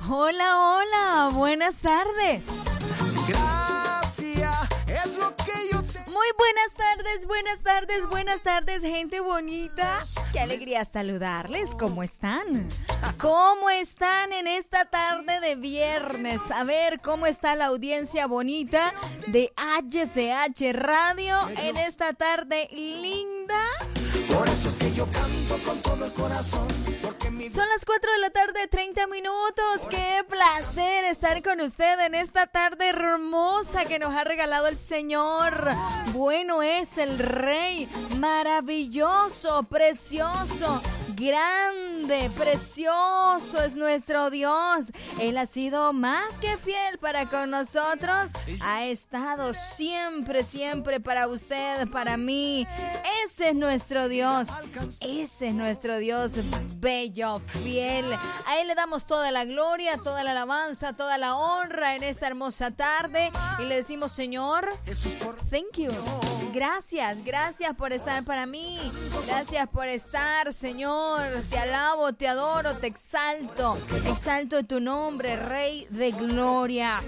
Hola, hola, buenas tardes. Gracias, es lo que yo te... Muy buenas tardes, buenas tardes, buenas tardes, gente bonita. Qué alegría saludarles. ¿Cómo están? ¿Cómo están en esta tarde de viernes? A ver, ¿cómo está la audiencia bonita de HCH Radio en esta tarde linda? Por eso es que yo canto con todo el corazón. Son las 4 de la tarde, 30 minutos. Qué placer estar con usted en esta tarde hermosa que nos ha regalado el Señor. Bueno es el Rey, maravilloso, precioso, grande, precioso es nuestro Dios. Él ha sido más que fiel para con nosotros. Ha estado siempre, siempre para usted, para mí. Ese es nuestro Dios. Ese es nuestro Dios bello, fiel. A Él le damos toda la gloria, toda la alabanza, toda la honra en esta hermosa tarde. Y le decimos, Señor, thank you. Gracias, gracias por estar para mí. Gracias por estar, Señor. Te alabo, te adoro, te exalto. Exalto tu nombre, Rey de Gloria.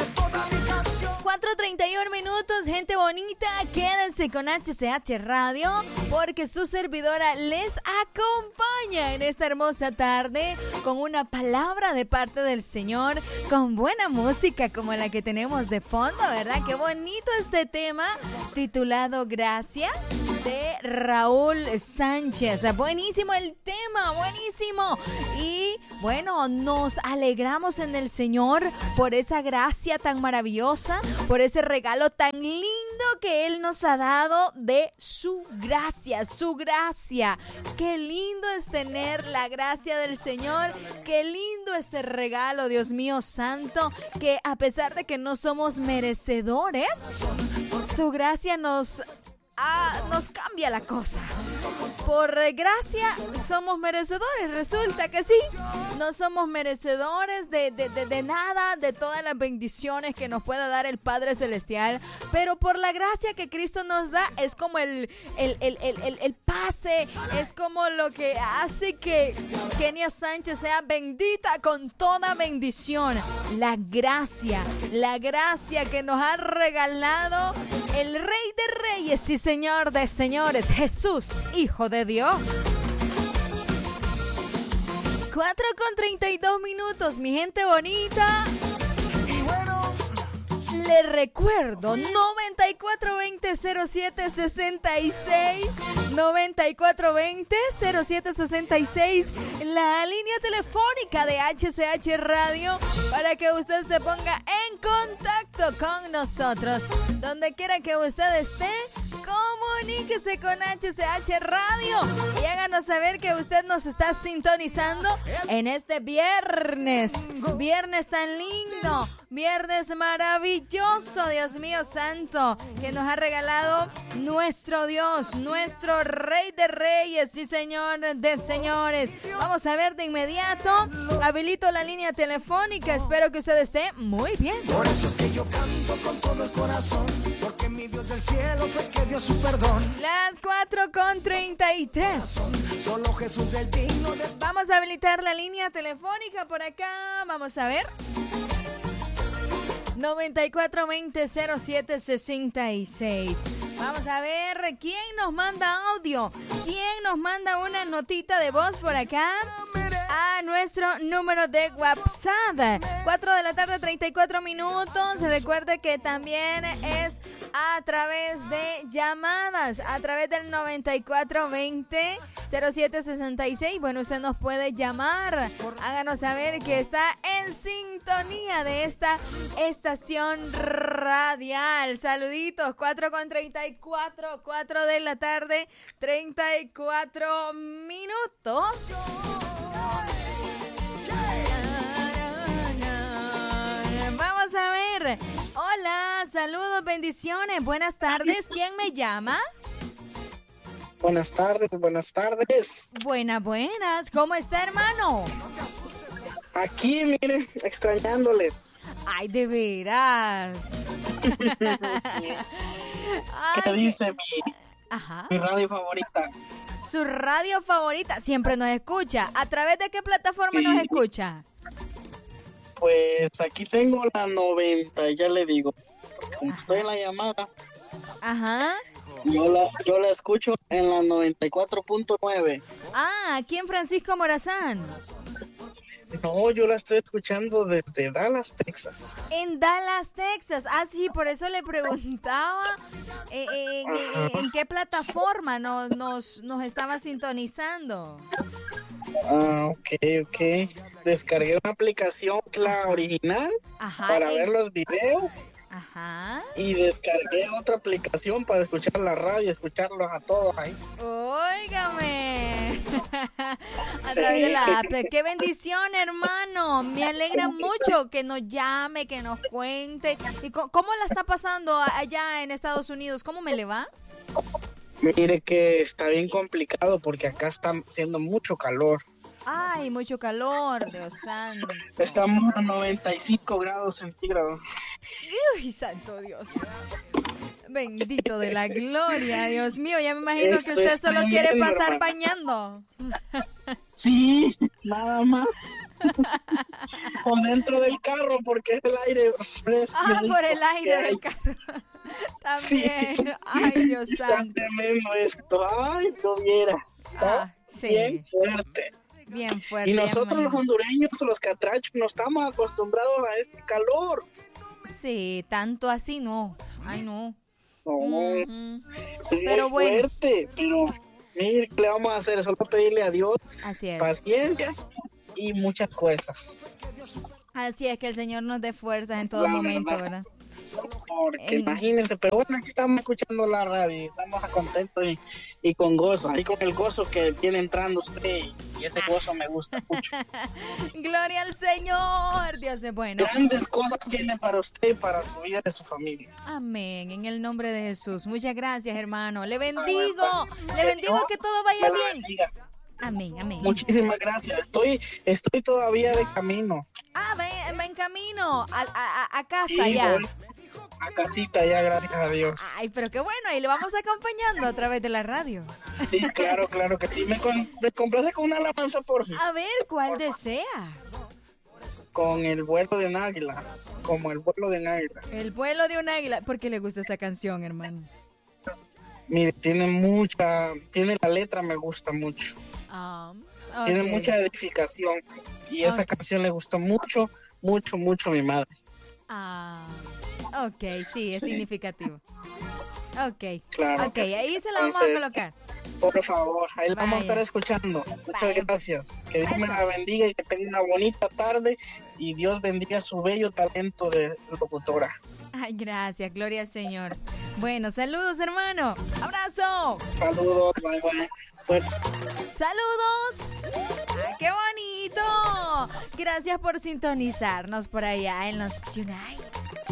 4:31 minutos, gente bonita. Quédense con HCH Radio porque su servidora les acompaña en esta hermosa tarde con una palabra de parte del Señor, con buena música como la que tenemos de fondo, ¿verdad? Qué bonito este tema titulado Gracia de Raúl Sánchez. Buenísimo el tema, buenísimo. Y bueno, nos alegramos en el Señor por esa gracia tan maravillosa, por ese regalo tan lindo que Él nos ha dado de su gracia, su gracia. Qué lindo es tener la gracia del Señor, qué lindo ese regalo, Dios mío santo, que a pesar de que no somos merecedores, su gracia nos cambia la cosa. Por gracia somos merecedores, resulta que sí. No somos merecedores de nada, de todas las bendiciones que nos pueda dar el Padre Celestial, pero por la gracia que Cristo nos da es como el pase, es como lo que hace que Kenia Sánchez sea bendita con toda bendición. La gracia que nos ha regalado el Rey de Reyes y Señor de Señores, Jesús, Hijo de Dios. 4:32 minutos, mi gente bonita. Y bueno, Les recuerdo, 9420-0766, 9420-0766, la línea telefónica de HCH Radio, para que usted se ponga en contacto con nosotros. Donde quiera que usted esté, comuníquese con HCH Radio y háganos saber que usted nos está sintonizando en este viernes. Viernes tan lindo, viernes maravilloso, Dios mío santo, que nos ha regalado nuestro Dios, nuestro Rey de Reyes y Señor de Señores. Vamos a ver de inmediato, habilito la línea telefónica, espero que usted esté muy bien. por eso es que yo canto con todo el corazón, porque mi Dios del cielo fue que dio su perdón. Las 4:33. Solo Jesús del digno de... Vamos a habilitar la línea telefónica por acá. Vamos a ver. 9420-0766. Vamos a ver quién nos manda audio. ¿Quién nos manda una notita de voz por acá? A nuestro número de WhatsApp. 4 de la tarde, 34 minutos. Recuerde que también es a través de llamadas, a través del 9420-0766. Bueno, usted nos puede llamar. Háganos saber que está en sintonía de esta estación radial. Saluditos, 4:34, 4 de la tarde, 34 minutos. Vamos a ver. Hola, saludos, bendiciones. Buenas tardes. ¿Quién me llama? Buenas tardes, buenas tardes. Buenas. ¿Cómo está, hermano? Aquí, mire, extrañándole. Ay, de veras. Ay, ¿Qué dice Ajá. mi radio favorita? Su radio favorita siempre nos escucha. ¿A través de qué plataforma Sí. nos escucha? Pues aquí tengo la 90, ya le digo. Porque como estoy en la llamada, Ajá. yo la escucho en la 94.9. Ah, aquí en Francisco Morazán. No, yo la estoy escuchando desde Dallas, Texas. En Dallas, Texas. Ah, sí, por eso le preguntaba en qué plataforma nos estaba sintonizando. Ah, ok. Descargué una aplicación, la original, Ajá. para ver los videos. Ajá. Y descargué otra aplicación para escuchar la radio, escucharlos a todos ahí. Óigame. A través de la app. ¡Qué bendición, hermano! Me alegra mucho que nos llame, que nos cuente. ¿Y cómo la está pasando allá en Estados Unidos? ¿Cómo me le va? Mire que está bien complicado porque acá está haciendo mucho calor. Ay, mucho calor, Dios santo. Estamos a 95 grados centígrados. Uy, santo Dios. Bendito de la gloria, Dios mío. Ya me imagino que usted solo quiere pasar bañando. Sí, nada más. O dentro del carro porque es el aire fresco. Ah, por el aire del carro. También. Sí. Ay, Dios santo. Está tremendo esto. Ay, no viera. Está bien fuerte. Bien fuerte. Y nosotros los hondureños, los catrachos, no estamos acostumbrados a este calor. Sí, tanto así no. Ay, no. No. Es pero muy bueno. fuerte, pero mire, ¿qué le vamos a hacer? Solo pedirle a Dios paciencia y muchas fuerzas. Así es, que el Señor nos dé fuerzas en todo momento, ¿verdad? Porque imagínense, pero bueno, aquí estamos escuchando la radio, estamos contentos y con gozo, ahí con el gozo que viene entrando usted, y ese gozo me gusta mucho. Gloria al Señor, Dios es bueno. Grandes cosas tiene para usted y para su vida y de su familia. Amén, en el nombre de Jesús. Muchas gracias, hermano. Le bendigo, que todo vaya bien. Amén, amén. Muchísimas gracias. Estoy todavía de camino. Ah, va en camino a casa, sí, ya. Voy a casita ya, gracias a Dios. Ay, pero qué bueno, ahí lo vamos acompañando a través de la radio. Sí, claro que sí. Me complace con una alabanza, por fin. A ver, ¿cuál desea? Con el vuelo de un águila, como el vuelo de un águila. El vuelo de un águila. ¿Por qué le gusta esa canción, hermano? Mire, tiene la letra, me gusta mucho. Okay. Tiene mucha edificación y esa canción le gustó mucho a mi madre. Ok, sí, es significativo. Ok, claro. Ok, ahí se la vamos a colocar. Por favor, ahí la vamos a estar escuchando. Muchas gracias. Que Dios me la bendiga y que tenga una bonita tarde y Dios bendiga su bello talento de locutora. Ay, gracias, gloria al Señor. Bueno, saludos, hermano. Abrazo. Saludos, bye. ¡Saludos! ¡Ay, qué bonito! Gracias por sintonizarnos por allá en los United.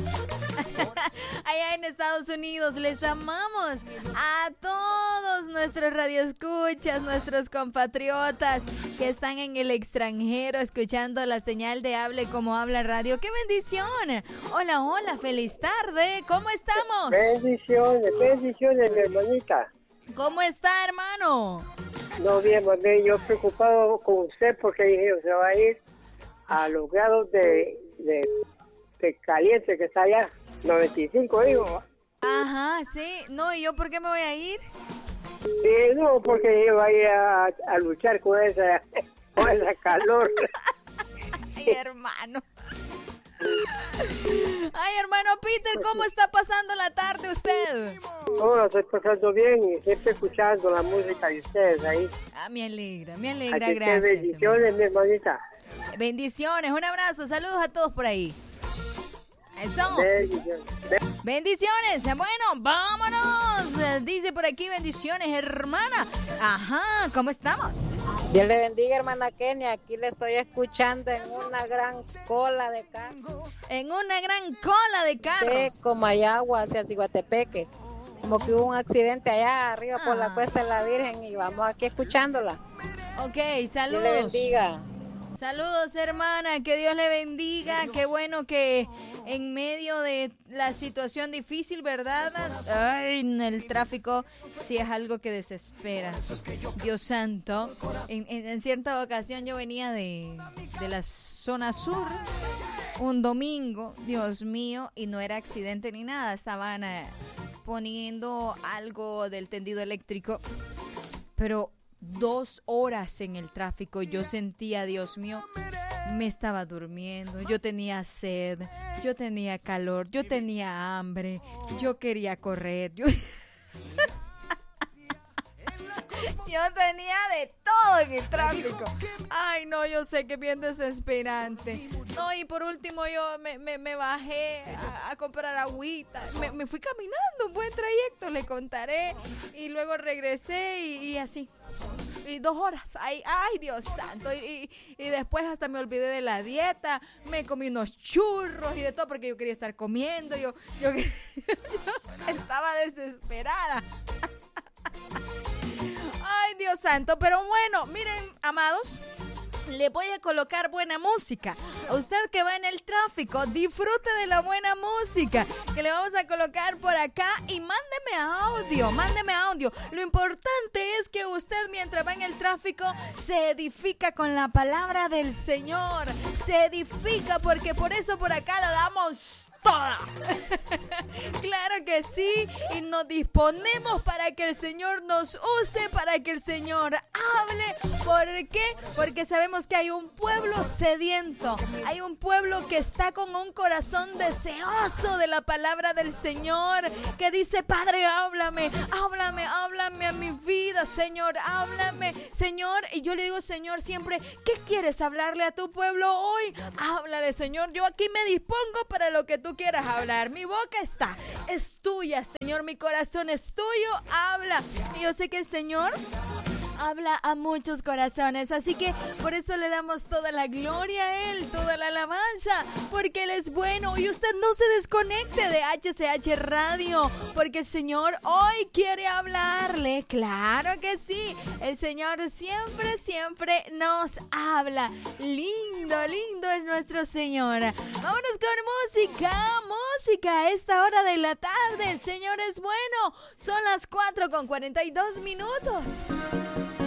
Allá en Estados Unidos les amamos a todos nuestros radioescuchas, nuestros compatriotas que están en el extranjero escuchando la señal de Hable Como Habla Radio. ¡Qué bendición! Hola, feliz tarde. ¿Cómo estamos? Bendiciones, mi hermanita. ¿Cómo está, hermano? No, bien, yo preocupado con usted porque dije, se va a ir a los grados de caliente que está allá, 95, digo. Ajá, sí. No, ¿y yo por qué me voy a ir? Sí, no, porque yo voy a ir a luchar con esa calor. Ay, hermano. Ay, hermano Peter, ¿cómo está pasando la tarde usted? No, lo estoy pasando bien y siempre escuchando la música de ustedes ahí. Me alegra, así gracias. Bendiciones, mi hermanita. Bendiciones, un abrazo, saludos a todos por ahí. Eso. Bendiciones. Bueno, vámonos. Dice por aquí, bendiciones, hermana. Ajá, ¿cómo estamos? Dios le bendiga, hermana Kenia. Aquí le estoy escuchando en una gran cola de carros. En una gran cola de carros. Sí, como Ayagua hacia Ciguatepeque. Como que hubo un accidente allá arriba por la Cuesta de la Virgen y vamos aquí escuchándola. Ok, saludos. Dios le bendiga. Saludos, hermana, que Dios le bendiga. Qué bueno que en medio de la situación difícil, ¿verdad? Ay, en el tráfico sí es algo que desespera. Dios santo. En cierta ocasión yo venía de la zona sur un domingo, Dios mío, y no era accidente ni nada, estaban poniendo algo del tendido eléctrico, pero 2 horas en el tráfico. Yo sentía, Dios mío, me estaba durmiendo, yo tenía sed, yo tenía calor, yo tenía hambre, yo quería correr, yo tenía de todo en el tráfico. Ay, no, yo sé que es bien desesperante. No, y por último yo me bajé a comprar agüita. Me fui caminando un buen trayecto, le contaré. Y luego regresé y así. Y 2 horas. Ay, Dios santo. Y después hasta me olvidé de la dieta. Me comí unos churros y de todo porque yo quería estar comiendo. Yo estaba desesperada. Ay, Dios santo. Pero bueno, miren, amados, le voy a colocar buena música. A usted que va en el tráfico, disfrute de la buena música que le vamos a colocar por acá. Y mándeme audio. Lo importante es que usted, mientras va en el tráfico, se edifica con la palabra del Señor. Se edifica, porque por eso por acá la damos toda. Claro que sí, y nos disponemos para que el Señor nos use, para que el Señor hable. ¿Por qué? Porque sabemos que hay un pueblo sediento, hay un pueblo que está con un corazón deseoso de la palabra del Señor, que dice: Padre, háblame a mi vida, Señor, háblame, Señor. Y yo le digo: Señor, siempre, ¿qué quieres hablarle a tu pueblo hoy? Háblale, Señor, yo aquí me dispongo para lo que tú quieras hablar. Mi boca es tuya, Señor, mi corazón es tuyo, habla. Y yo sé que el Señor habla a muchos corazones, así que por eso le damos toda la gloria a Él, toda la alabanza, porque Él es bueno. Y usted no se desconecte de HCH Radio, porque el Señor hoy quiere hablarle. Claro que sí, el Señor siempre nos habla. Lindo es nuestro Señor. Vámonos con música a esta hora de la tarde. El Señor es bueno. Son las 4:42 minutos.